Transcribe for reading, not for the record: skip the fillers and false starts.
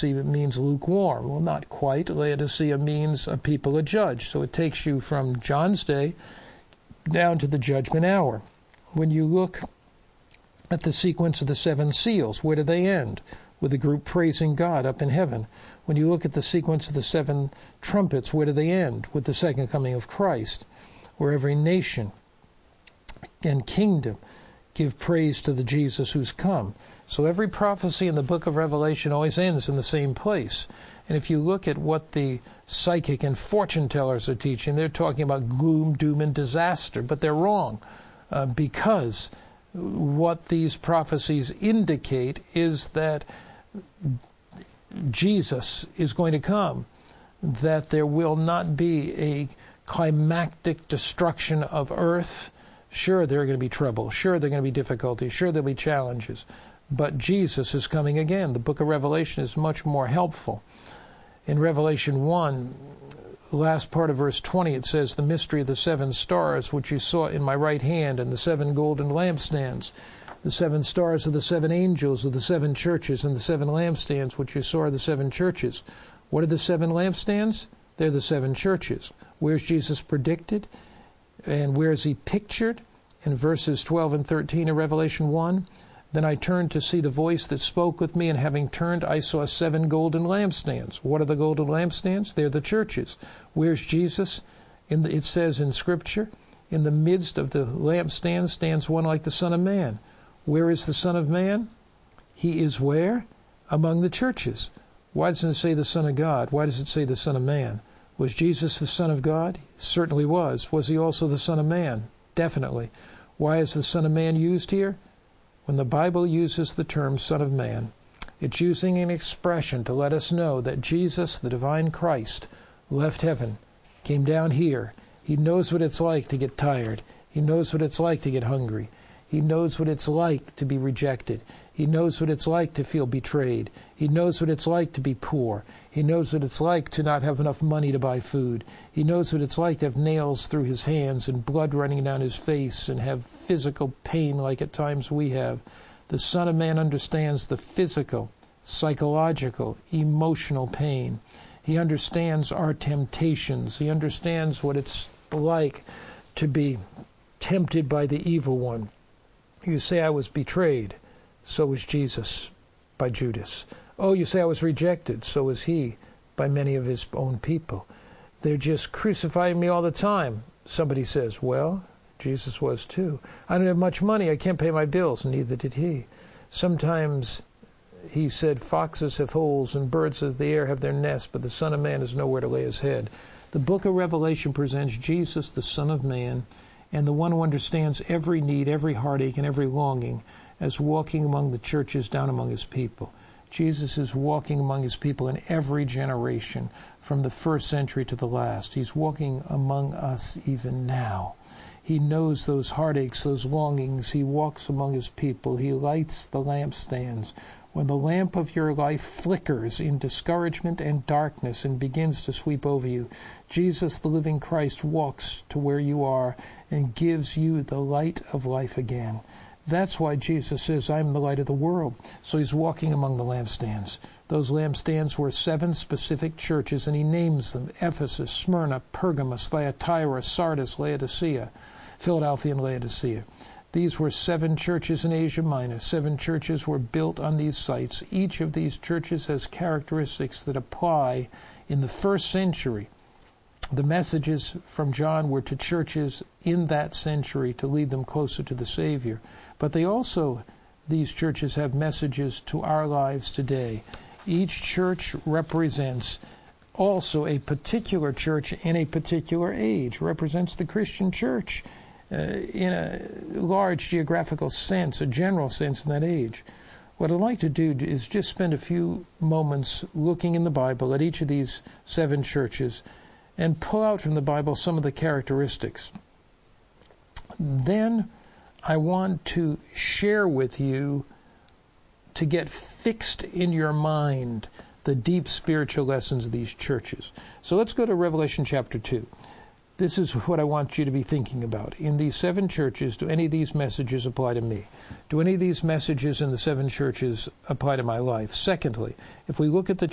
Laodicea means lukewarm. Well, not quite. Laodicea means a people a judge. So it takes you from John's day down to the judgment hour. When you look at the sequence of the seven seals, where do they end? With the group praising God up in heaven. When you look at the sequence of the seven trumpets, where do they end? With the second coming of Christ, where every nation and kingdom give praise to the Jesus who's come. So every prophecy in the book of Revelation always ends in the same place. And if you look at what the psychic and fortune tellers are teaching, they're talking about gloom, doom, and disaster. But they're wrong, because what these prophecies indicate is that Jesus is going to come, that there will not be a climactic destruction of earth. Sure, there are going to be trouble. Sure, there are going to be difficulties. Sure, there'll be challenges. But Jesus is coming again. The book of Revelation is much more helpful. In Revelation 1, last part of verse 20, it says, the mystery of the seven stars, which you saw in my right hand, and the seven golden lampstands, the seven stars of the seven angels of the seven churches, and the seven lampstands, which you saw are the seven churches. What are the seven lampstands? They're the seven churches. Where's Jesus predicted? And where is he pictured? In verses 12 and 13 of Revelation 1, then I turned to see the voice that spoke with me, and having turned, I saw seven golden lampstands. What are the golden lampstands? They're the churches. Where's Jesus? It says in Scripture, in the midst of the lampstands stands one like the Son of Man. Where is the Son of Man? He is where? Among the churches. Why doesn't it say the Son of God? Why does it say the Son of Man? Was Jesus the Son of God? He certainly was. Was he also the Son of Man? Definitely. Why is the Son of Man used here? When the Bible uses the term Son of Man, it's using an expression to let us know that Jesus, the divine Christ, left heaven, came down here. He knows what it's like to get tired. He knows what it's like to get hungry. He knows what it's like to be rejected. He knows what it's like to feel betrayed. He knows what it's like to be poor. He knows what it's like to not have enough money to buy food. He knows what it's like to have nails through his hands and blood running down his face and have physical pain like at times we have. The Son of Man understands the physical, psychological, emotional pain. He understands our temptations. He understands what it's like to be tempted by the evil one. You say, I was betrayed. So was Jesus by Judas. Oh, you say I was rejected. So was he by many of his own people. They're just crucifying me all the time. Somebody says, well, Jesus was too. I don't have much money. I can't pay my bills. Neither did he. Sometimes he said, foxes have holes and birds of the air have their nests, but the Son of Man has nowhere to lay his head. The book of Revelation presents Jesus, the Son of Man, and the one who understands every need, every heartache, and every longing, as walking among the churches down among his people. Jesus is walking among his people in every generation, from the first century to the last. He's walking among us even now. He knows those heartaches, those longings. He walks among his people. He lights the lampstands. When the lamp of your life flickers in discouragement and darkness and begins to sweep over you, Jesus, the living Christ, walks to where you are and gives you the light of life again. That's why Jesus says, I'm the light of the world. So he's walking among the lampstands. Those lampstands were 7 specific churches, and he names them: Ephesus, Smyrna, Pergamos, Thyatira, Sardis, Laodicea, Philadelphia, and Laodicea. These were 7 churches in Asia Minor. 7 churches were built on these sites. Each of these churches has characteristics that apply in the first century. The messages from John were to churches in that century to lead them closer to the Savior. But these churches have messages to our lives today. Each church represents also a particular church in a particular age, represents the Christian church in a large geographical sense, a general sense in that age. What I'd like to do is just spend a few moments looking in the Bible at each of these 7 churches and pull out from the Bible some of the characteristics. Then I want to share with you, to get fixed in your mind, the deep spiritual lessons of these churches. So let's go to Revelation chapter 2. This is what I want you to be thinking about. In these 7 churches, do any of these messages apply to me? Do any of these messages in the 7 churches apply to my life? Secondly, if we look at the